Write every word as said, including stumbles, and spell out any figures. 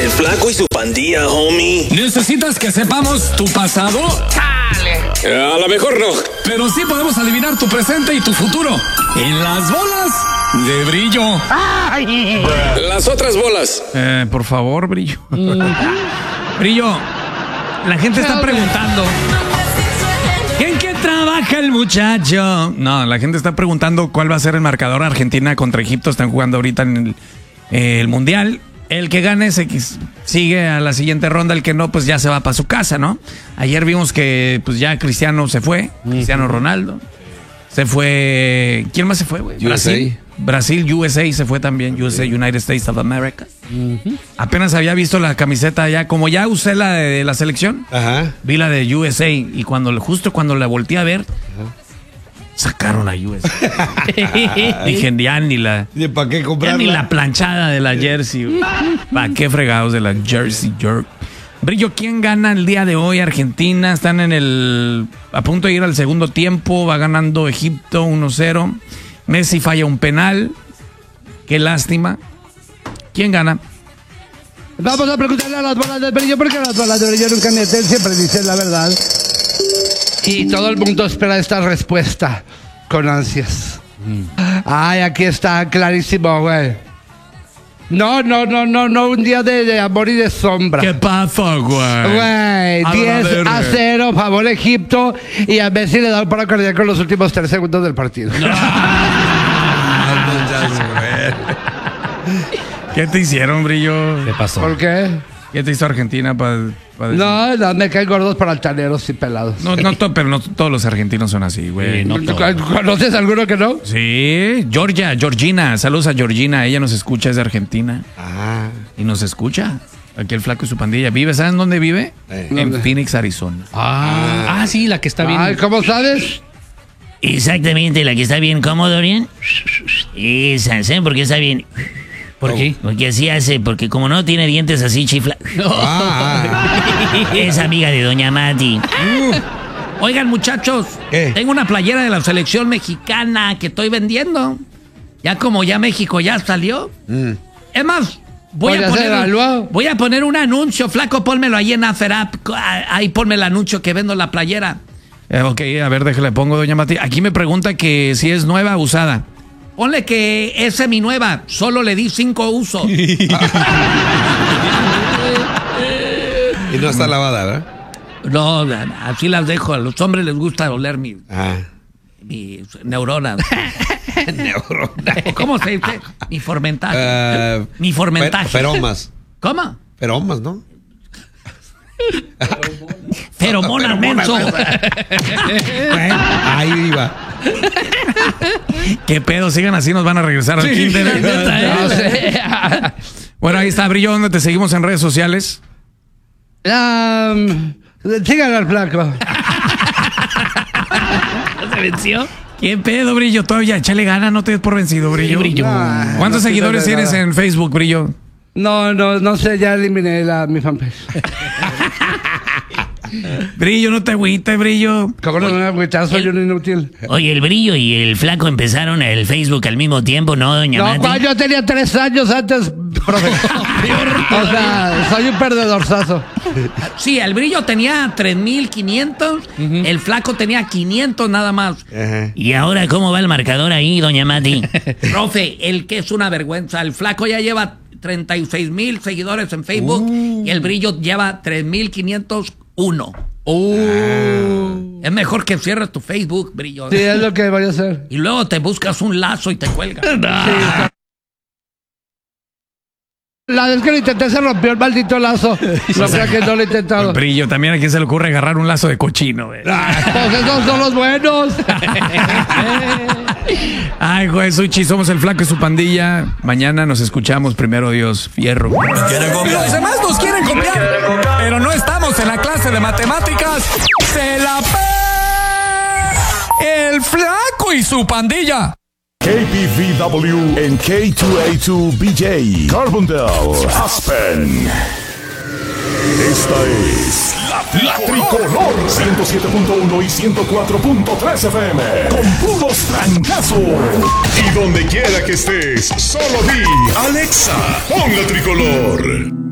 El Flaco y su Pandilla, homie. ¿Necesitas que sepamos tu pasado? ¡Chale! A lo mejor no. Pero sí podemos adivinar tu presente y tu futuro. En las bolas de Brillo. ¡Ay! Las otras bolas. Eh, por favor, Brillo. Brillo, la gente está preguntando. ¿En qué trabaja el muchacho? No, la gente está preguntando cuál va a ser el marcador. Argentina contra Egipto están jugando ahorita en el, eh, el Mundial. El que gane se sigue a la siguiente ronda, el que no, pues ya se va para su casa, ¿no? Ayer vimos que pues ya Cristiano se fue, Cristiano Ronaldo. Se fue... ¿Quién más se fue, güey? Brasil. Brasil, U S A se fue también, U S A, United States of America. Uh-huh. Apenas había visto la camiseta ya, como ya usé la de, de la selección, ajá, vi la de U S A y cuando justo cuando la volteé a ver, ajá, sacaron a U S A. Dije, ya ni la... ¿Para qué comprarla? Ya ni la planchada de la jersey. ¿Para qué fregados de la jersey, jerk? Brillo, ¿quién gana el día de hoy? Argentina, están en el... a punto de ir al segundo tiempo, va ganando Egipto uno cero. Messi falla un penal. Qué lástima. ¿Quién gana? Vamos a preguntarle a las bolas del Brillo, porque las bolas del Brillo nunca mienten, siempre dicen la verdad. Y todo el mundo espera esta respuesta con ansias. Mm. Ay, aquí está clarísimo, güey. No, no, no, no, no, un día de, de amor y de sombra. ¿Qué pasa, güey? Güey, diez a cero, favor Egipto, y a Messi le da un paro cardíaco en los últimos tres segundos del partido. No. ¿Qué te hicieron, Brillo? ¿Qué pasó? ¿Por qué? ¿Qué te hizo Argentina para pa No, no, me caen gordos para altaneros y pelados. No, no, to, pero no todos los argentinos son así, güey. Sí, no ¿Conoces alguno que no? Sí, Georgia, Georgina. Saludos a Georgina. Ella nos escucha, es de Argentina. Ah. Y nos escucha. Aquí el Flaco y su pandilla. ¿Vive? ¿Saben dónde vive? Eh. En ¿Dónde? Phoenix, Arizona. Ah. ah, sí, la que está bien. Ay, ¿cómo sabes? Exactamente, la que está bien cómodo, ¿bien? Esa, ¿saben por qué está bien? ¿Por qué? Porque así hace, porque como no tiene dientes así chifla. No. Ah. Es amiga de Doña Mati. Uh. Oigan, muchachos, ¿qué? Tengo una playera de la selección mexicana que estoy vendiendo. Ya como ya México ya salió. Mm. Es más, voy a, poner, voy a poner un anuncio, Flaco, pónmelo ahí en Aferap. Ahí ponme el anuncio que vendo la playera. Eh, ok, a ver, déjale, pongo, Doña Mati. Aquí me pregunta que si es nueva o usada. Ponle que es seminueva, solo le di cinco usos. Y no está lavada, ¿verdad? No, así las dejo. A los hombres les gusta oler mi, ah. mi neuronas. Neuronas. ¿Cómo se dice? Mi formentaje. Uh, mi formentaje. Feromas. ¿Cómo? Feromas, ¿no? Feromonas, menso. Ahí iba. ¿Qué pedo? Sigan así, nos van a regresar al sí, kinder. No sé. Bueno, ahí está, Brillo. ¿Dónde te seguimos en redes sociales? Um, síganlo al Flaco. ¿Se venció? ¿Qué pedo, Brillo? Todavía, échale gana, no te des por vencido, Brillo. Sí, Brillo. Ah, ¿Cuántos no seguidores tienes nada en Facebook, Brillo? No, no, no sé, ya eliminé la, mi fanpage. Brillo, no te agüites, Brillo. ¿Cómo no me agüitas? Soy un inútil. Oye, el Brillo y el Flaco empezaron el Facebook al mismo tiempo, ¿no, Doña No, Mati? cuando yo tenía tres años antes, profe. O sea, soy un perdedorzazo. Sí, el Brillo tenía tres mil quinientos, uh-huh. El Flaco tenía quinientos nada más. Uh-huh. ¿Y ahora cómo va el marcador ahí, Doña Mati? Profe, el que es una vergüenza. El Flaco ya lleva treinta y seis mil seguidores en Facebook uh. y el Brillo lleva tres mil quinientos uno. Uh. Ah. Es mejor que cierres tu Facebook, Brillo. Sí, es lo que voy a hacer. Y luego te buscas un lazo y te cuelgas. No. Sí. La vez que lo intenté se rompió el maldito lazo. No creo que no lo he intentado. El Brillo, también a quién se le ocurre agarrar un lazo de cochino, güey. Pues esos son los buenos. Ay, güey, Suchi, somos el Flaco y su pandilla. Mañana nos escuchamos, primero Dios, fierro. Los demás nos quieren copiar, pero no estamos en la clase de matemáticas. ¡Se la pe... el Flaco y su pandilla! K P V W en K dos A dos B J, Carbondale, Aspen. Esta es la, la Tricolor ciento siete punto uno y ciento cuatro punto tres F M con puros trancazos. Y donde quiera que estés, solo di Alexa, pon la Tricolor.